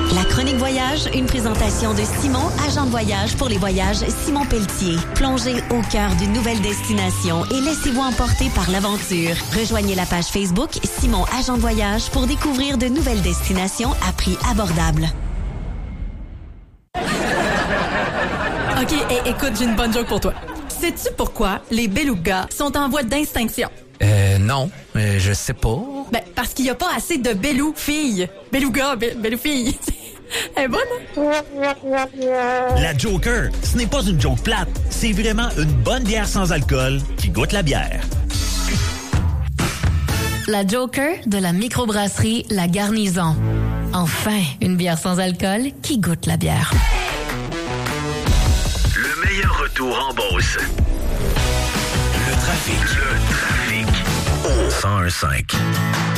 La chronique voyage, une présentation de Simon, agent de voyage pour les voyages Simon Pelletier. Plongez au cœur d'une nouvelle destination et laissez-vous emporter par l'aventure. Rejoignez la page Facebook Simon, agent de voyage pour découvrir de nouvelles destinations à prix abordable. OK, écoute, j'ai une bonne joke pour toi. Sais-tu pourquoi les belugas sont en voie d'extinction? Non, je sais pas. Ben, parce qu'il n'y a pas assez de belou-filles. Beluga, belou-filles. Elle est bonne, hein? La Joker, ce n'est pas une joke plate. C'est vraiment une bonne bière sans alcool qui goûte la bière. La Joker de la microbrasserie La Garnison. Enfin, une bière sans alcool qui goûte la bière. Le meilleur retour en Beauce. Le trafic. Au 101.5.